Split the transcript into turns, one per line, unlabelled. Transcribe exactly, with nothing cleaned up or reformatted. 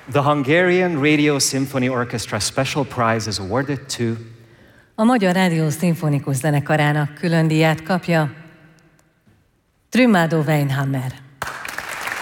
The Hungarian Radio Symphony Orchestra Special Prize is awarded to...
A Magyar Rádió Szimfonikus Zenekarának külön díját kapja Trümádó Weinhammer.